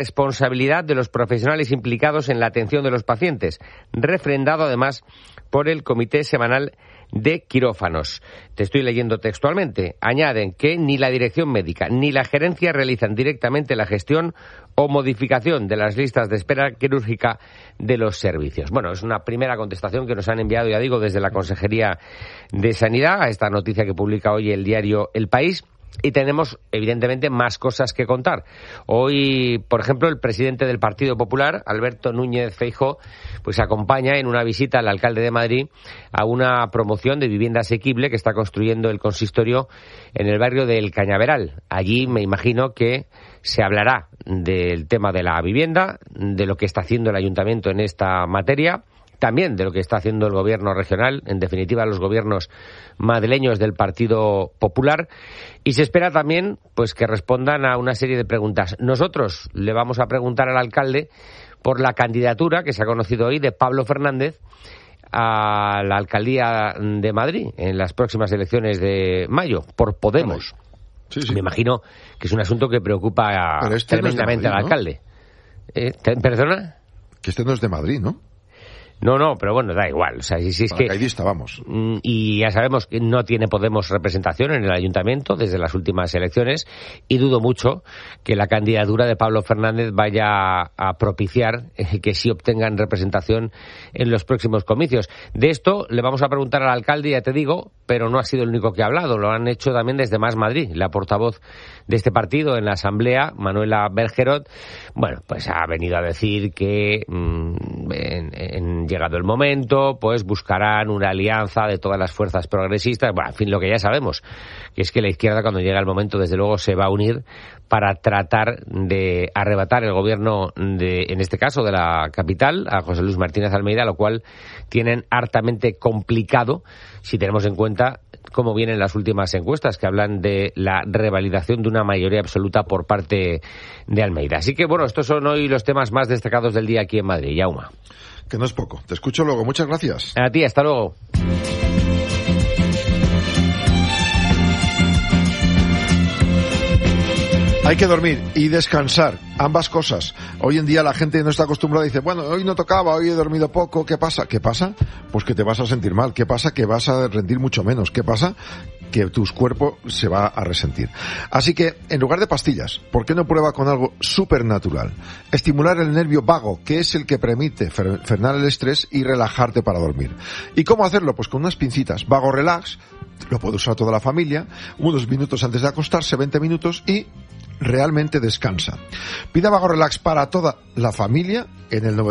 responsabilidad de los profesionales implicados en la atención de los pacientes, refrendado además por el Comité Semanal de Quirófanos. Te estoy leyendo textualmente. Añaden que ni la dirección médica ni la gerencia realizan directamente la gestión o modificación de las listas de espera quirúrgica de los servicios. Bueno, es una primera contestación que nos han enviado, ya digo, desde la Consejería de Sanidad a esta noticia que publica hoy el diario El País. Y tenemos, evidentemente, más cosas que contar. Hoy, por ejemplo, el presidente del Partido Popular, Alberto Núñez Feijóo, pues acompaña en una visita al alcalde de Madrid a una promoción de vivienda asequible que está construyendo el consistorio en el barrio del Cañaveral. Allí me imagino que se hablará del tema de la vivienda, de lo que está haciendo el ayuntamiento en esta materia, también de lo que está haciendo el gobierno regional, en definitiva los gobiernos madrileños del Partido Popular, y se espera también pues que respondan a una serie de preguntas. Nosotros le vamos a preguntar al alcalde por la candidatura que se ha conocido hoy de Pablo Fernández a la alcaldía de Madrid en las próximas elecciones de mayo, por Podemos. Sí, sí. Me imagino que es un asunto que preocupa tremendamente no es de Madrid, al alcalde. ¿Perdona? Que este no es de Madrid, ¿no? No, pero bueno, da igual. O sea, si es que vamos. Y ya sabemos que no tiene Podemos representación en el ayuntamiento desde las últimas elecciones, y dudo mucho que la candidatura de Pablo Fernández vaya a propiciar que sí obtengan representación en los próximos comicios. De esto le vamos a preguntar al alcalde, ya te digo, pero no ha sido el único que ha hablado. Lo han hecho también desde Más Madrid. La portavoz de este partido en la Asamblea, Manuela Bergerot, bueno, pues ha venido a decir que llegado el momento, pues buscarán una alianza de todas las fuerzas progresistas. Bueno, en fin, lo que ya sabemos, que es que la izquierda, cuando llega el momento, desde luego se va a unir para tratar de arrebatar el gobierno, en este caso de la capital, a José Luis Martínez Almeida, lo cual tienen hartamente complicado si tenemos en cuenta cómo vienen las últimas encuestas que hablan de la revalidación de una mayoría absoluta por parte de Almeida. Así que, bueno, estos son hoy los temas más destacados del día aquí en Madrid. Yauma. Que no es poco. Te escucho luego. Muchas gracias. A ti, hasta luego. Hay que dormir y descansar, ambas cosas. Hoy en día la gente no está acostumbrada y dice, bueno, hoy no tocaba, hoy he dormido poco, ¿qué pasa? ¿Qué pasa? Pues que te vas a sentir mal. ¿Qué pasa? Que vas a rendir mucho menos. ¿Qué pasa? Que tu cuerpo se va a resentir. Así que, en lugar de pastillas, ¿por qué no prueba con algo supernatural? Estimular el nervio vago, que es el que permite frenar el estrés y relajarte para dormir. ¿Y cómo hacerlo? Pues con unas pincitas. Vago Relax, lo puede usar toda la familia, unos minutos antes de acostarse, 20 minutos, y realmente descansa. Pida Vago Relax para toda la familia en el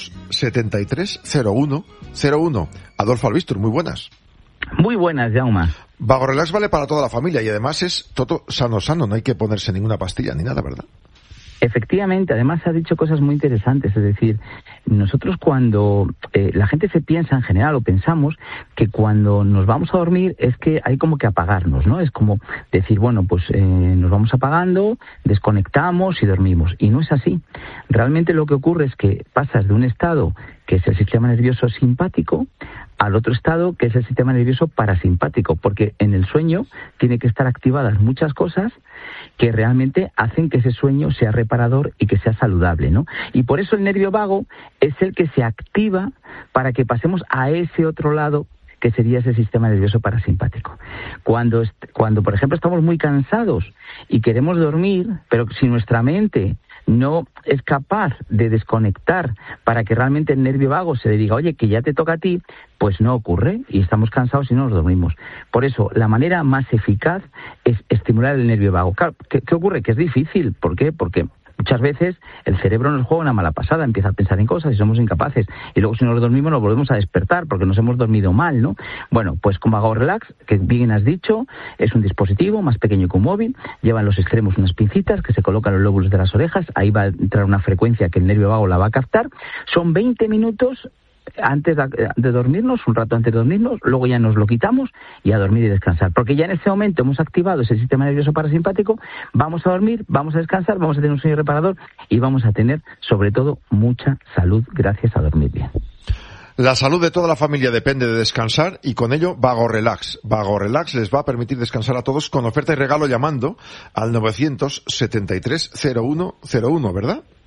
973 01 01. Adolfo Albistur, muy buenas. Muy buenas, Jaume. Vago Relax vale para toda la familia y además es todo sano, no hay que ponerse ninguna pastilla ni nada, ¿verdad? Efectivamente, además ha dicho cosas muy interesantes, es decir, nosotros cuando la gente se piensa en general o pensamos que cuando nos vamos a dormir es que hay como que apagarnos, ¿no? Es como decir, bueno, pues nos vamos apagando, desconectamos y dormimos, y no es así. Realmente lo que ocurre es que pasas de un estado que es el sistema nervioso simpático al otro estado que es el sistema nervioso parasimpático, porque en el sueño tiene que estar activadas muchas cosas que realmente hacen que ese sueño sea reparador y que sea saludable, ¿no? Y por eso el nervio vago es el que se activa para que pasemos a ese otro lado que sería ese sistema nervioso parasimpático. Cuando, por ejemplo, estamos muy cansados y queremos dormir, pero si nuestra mente no es capaz de desconectar para que realmente el nervio vago se le diga, oye, que ya te toca a ti, pues no ocurre y estamos cansados y no nos dormimos. Por eso, la manera más eficaz es estimular el nervio vago. Claro, ¿qué ocurre? Que es difícil. ¿Por qué? Porque muchas veces el cerebro nos juega una mala pasada, empieza a pensar en cosas y somos incapaces. Y luego si no lo dormimos nos volvemos a despertar porque nos hemos dormido mal, ¿no? Bueno, pues con Vago Relax, que bien has dicho, es un dispositivo más pequeño que un móvil, lleva en los extremos unas pincitas que se colocan en los lóbulos de las orejas, ahí va a entrar una frecuencia que el nervio vago la va a captar. Son 20 minutos antes de dormirnos, un rato antes de dormirnos, luego ya nos lo quitamos y a dormir y descansar. Porque ya en ese momento hemos activado ese sistema nervioso parasimpático, vamos a dormir, vamos a descansar, vamos a tener un sueño reparador y vamos a tener, sobre todo, mucha salud gracias a dormir bien. La salud de toda la familia depende de descansar y con ello Vago Relax. Vago Relax les va a permitir descansar a todos con oferta y regalo llamando al 973 0101, ¿verdad?